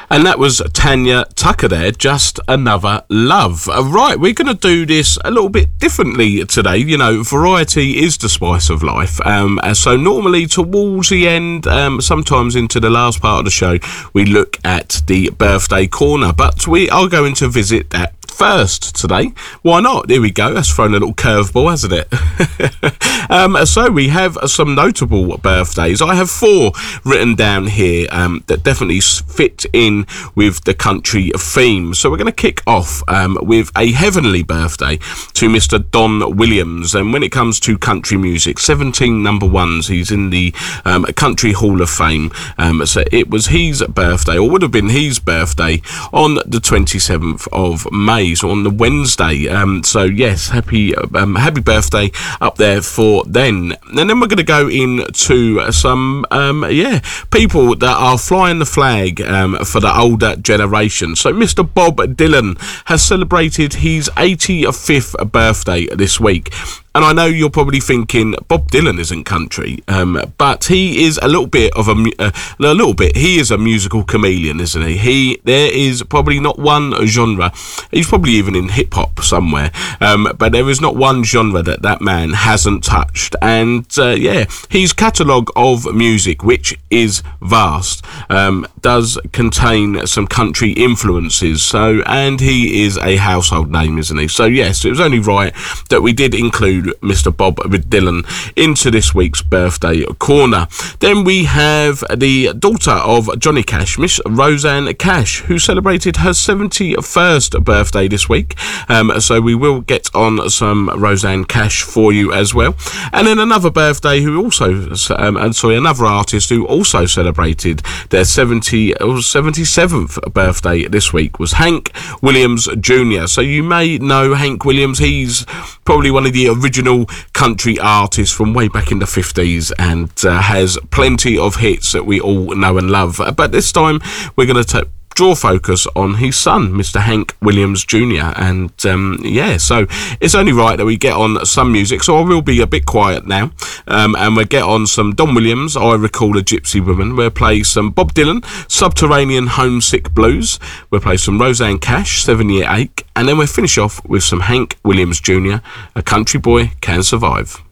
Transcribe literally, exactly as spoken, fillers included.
And that was Tanya Tucker there, Just Another Love. Uh, right, we're going to do this a little bit differently today. You know, variety is the spice of life. Um, and so normally towards the end, um, sometimes into the last part of the show, we look at the birthday corner. But we are going to visit that first today. Why not? There we go. That's thrown a little curveball, hasn't it? um, so we have some notable birthdays. I have four written down here um, that definitely fit in with the country theme. So we're going to kick off um, with a heavenly birthday to Mister Don Williams. And when it comes to country music, seventeen number ones. He's in the um, Country Hall of Fame. Um, so it was his birthday, or would have been his birthday, on the twenty-seventh of May. So on the Wednesday. Um, so yes, happy um, happy birthday up there for then. And then we're going to go into some um, yeah people that are flying the flag um, for the older generation. So Mister Bob Dylan has celebrated his eighty-fifth birthday this week. And I know you're probably thinking Bob Dylan isn't country, um, but he is a little bit of a uh, a little bit. He is a musical chameleon, isn't he? He there is probably not one genre. He's probably even in hip hop somewhere, um, but there is not one genre that that man hasn't touched. And uh, yeah, his catalogue of music, which is vast, um, does contain some country influences. So, and he is a household name, isn't he? So yes, it was only right that we did include Mister Bob Dylan into this week's birthday corner. Then we have the daughter of Johnny Cash, Miss Rosanne Cash, who celebrated her seventy-first birthday this week. Um, so we will get on some Rosanne Cash for you as well. And then another birthday who also, um, and sorry, another artist who also celebrated their seventy, seventy-seventh birthday this week was Hank Williams Junior So you may know Hank Williams. He's probably one of the original country artists from way back in the fifties, and uh, has plenty of hits that we all know and love. But this time we're going to draw focus on his son, Mister Hank Williams Junior And um, yeah, so it's only right that we get on some music. So I will be a bit quiet now, um, and we'll get on some Don Williams, I Recall a Gypsy Woman. We'll play some Bob Dylan, Subterranean Homesick Blues. We'll play some Rosanne Cash, Seven Year Ache, and then we'll finish off with some Hank Williams Junior A Country Boy Can Survive.